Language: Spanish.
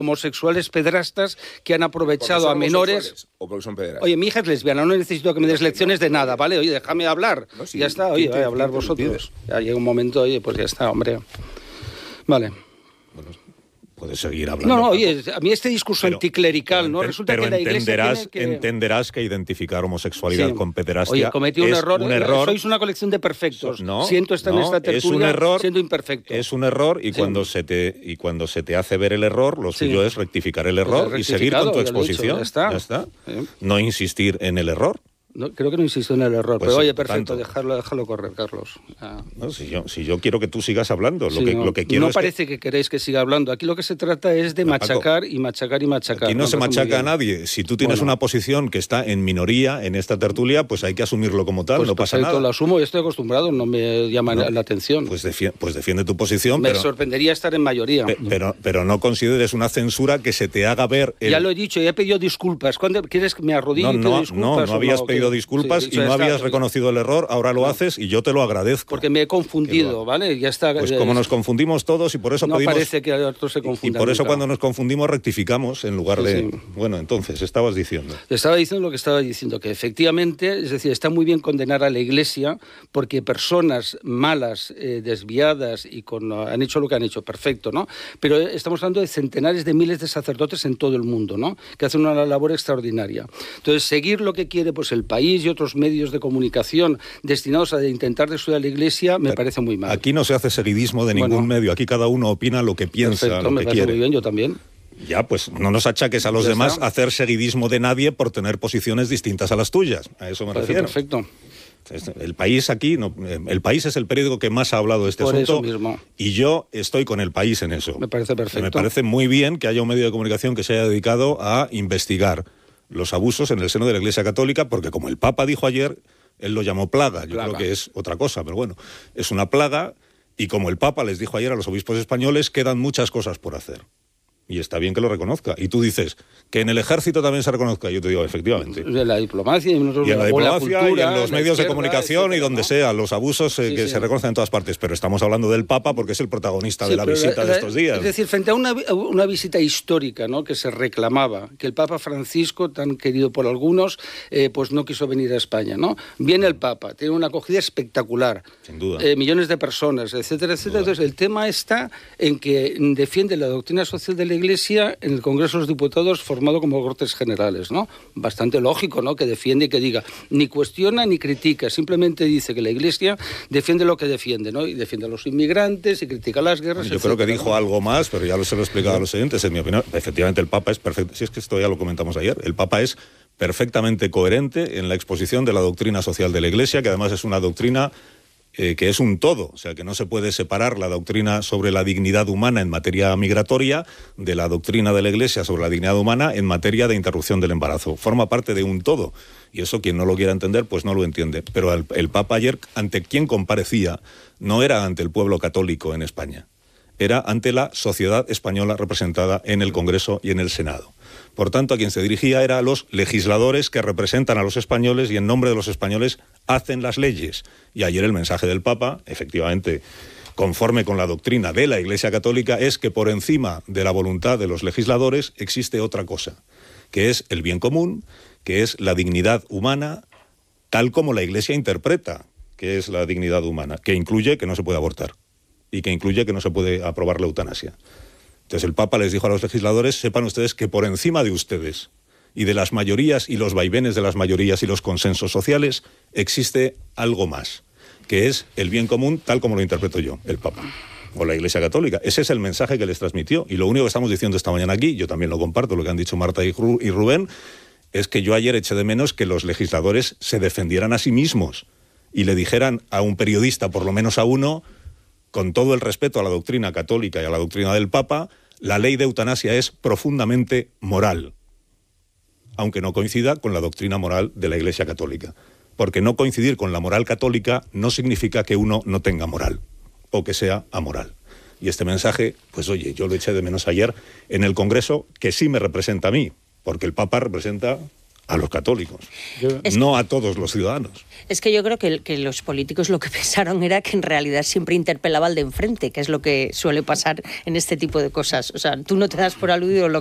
homosexuales pederastas que han aprovechado a menores. ¿O porque son pederastas? Oye, mi hija es lesbiana, no necesito que me des lecciones de nada, ¿vale? Oye, déjame hablar. No, sí, ya está, oye, voy a hablar vosotros. Ya llega un momento, oye, pues ya está, hombre. Vale. Bueno, puedes seguir hablando. No, oye, a mí este discurso anticlerical, ¿no? Resulta que la Iglesia entenderás que identificar homosexualidad con pederastia. Oye, cometí un error. Sois una colección de perfectos. Siento estar en esta tertulia siendo imperfecto. Es un error y cuando se te hace ver el error, lo suyo es rectificar el error y seguir con tu exposición. Ya está. No insistir en el error. No, creo que no insisto en el error, pero oye, perfecto, déjalo correr, Carlos. No, si yo quiero que tú sigas hablando, lo que quiero no parece que queréis que siga hablando. Aquí lo que se trata es de machacar y machacar y machacar. Aquí no se machaca a nadie. Si tú tienes una posición que está en minoría en esta tertulia, pues hay que asumirlo como tal, no pasa nada. Lo asumo, yo estoy acostumbrado, no me llama la atención. Pues defiende tu posición, me sorprendería estar en mayoría. Pero no consideres una censura que se te haga ver... Ya lo he dicho, ya he pedido disculpas. ¿Cuándo quieres que me arrodille y te disculpas? No habías pedido disculpas y no habías reconocido el error, ahora lo haces y yo te lo agradezco. Porque me he confundido, ¿vale? Ya está. Pues como nos confundimos todos y por eso pedimos... No parece que otros se confundan. Y por eso cuando nos confundimos rectificamos en lugar de... Bueno, entonces, estabas diciendo. Estaba diciendo lo que estaba diciendo, que efectivamente, es decir, está muy bien condenar a la Iglesia porque personas malas, desviadas y han hecho lo que han hecho, perfecto, ¿no? Pero estamos hablando de centenares de miles de sacerdotes en todo el mundo, ¿no? Que hacen una labor extraordinaria. Entonces, seguir lo que quiere pues el país y otros medios de comunicación destinados a intentar destruir a la Iglesia me parece muy mal. Aquí no se hace seguidismo de ningún medio, aquí cada uno opina lo que piensa, perfecto, lo que quiere. Muy bien, yo también. Ya, pues no nos achaques a los demás hacer seguidismo de nadie por tener posiciones distintas a las tuyas. A eso me refiero. Perfecto. El País aquí, El País es el periódico que más ha hablado de este asunto. Eso mismo. Y yo estoy con El País en eso. Me parece perfecto. Me parece muy bien que haya un medio de comunicación que se haya dedicado a investigar los abusos en el seno de la Iglesia Católica, porque como el Papa dijo ayer, él lo llamó plaga. Yo creo que es otra cosa, pero bueno, es una plaga, y como el Papa les dijo ayer a los obispos españoles, quedan muchas cosas por hacer. Y está bien que lo reconozca. Y tú dices que en el ejército también se reconozca. Y yo te digo, efectivamente. En la diplomacia. Y en la diplomacia, y en los medios de comunicación, etcétera, y donde sea, los abusos que se reconocen en todas partes. Pero estamos hablando del Papa porque es el protagonista de la visita de estos días. Es decir, frente a una visita histórica, ¿no?, que se reclamaba, que el Papa Francisco, tan querido por algunos, pues no quiso venir a España, ¿no? Viene el Papa, tiene una acogida espectacular. Sin duda. Millones de personas, etcétera, etcétera. Entonces, el tema está en que defiende la doctrina social de la Iglesia en el Congreso de los Diputados formado como Cortes Generales, ¿no? Bastante lógico, ¿no?, que defiende y que diga, ni cuestiona ni critica, simplemente dice que la Iglesia defiende lo que defiende, ¿no? Y defiende a los inmigrantes y critica las guerras, Yo creo que dijo algo más, pero ya se lo he explicado a los oyentes, en mi opinión. Efectivamente, el Papa es perfecto. Si es que esto ya lo comentamos ayer, el Papa es perfectamente coherente en la exposición de la doctrina social de la Iglesia, que además es una doctrina que es un todo, o sea, que no se puede separar la doctrina sobre la dignidad humana en materia migratoria de la doctrina de la Iglesia sobre la dignidad humana en materia de interrupción del embarazo. Forma parte de un todo, y eso quien no lo quiera entender, pues no lo entiende. Pero el Papa ayer, ante quien comparecía, no era ante el pueblo católico en España, era ante la sociedad española representada en el Congreso y en el Senado. Por tanto, a quien se dirigía era a los legisladores que representan a los españoles y en nombre de los españoles hacen las leyes. Y ayer el mensaje del Papa, efectivamente, conforme con la doctrina de la Iglesia Católica, es que por encima de la voluntad de los legisladores existe otra cosa, que es el bien común, que es la dignidad humana, tal como la Iglesia interpreta que es la dignidad humana, que incluye que no se puede abortar y que incluye que no se puede aprobar la eutanasia. Entonces el Papa les dijo a los legisladores, sepan ustedes que por encima de ustedes y de las mayorías y los vaivenes de las mayorías y los consensos sociales, existe algo más, que es el bien común tal como lo interpreto yo, el Papa, o la Iglesia Católica. Ese es el mensaje que les transmitió. Y lo único que estamos diciendo esta mañana aquí, yo también lo comparto, lo que han dicho Marta y Rubén, es que yo ayer eché de menos que los legisladores se defendieran a sí mismos y le dijeran a un periodista, por lo menos a uno, con todo el respeto a la doctrina católica y a la doctrina del Papa, la ley de eutanasia es profundamente moral, aunque no coincida con la doctrina moral de la Iglesia Católica. Porque no coincidir con la moral católica no significa que uno no tenga moral o que sea amoral. Y este mensaje, pues oye, yo lo eché de menos ayer en el Congreso, que sí me representa a mí, porque el Papa representa a los católicos, no a todos los ciudadanos. Es que yo creo que los políticos lo que pensaron era que en realidad siempre interpelaba al de enfrente, que es lo que suele pasar en este tipo de cosas. O sea, tú no te das por aludido lo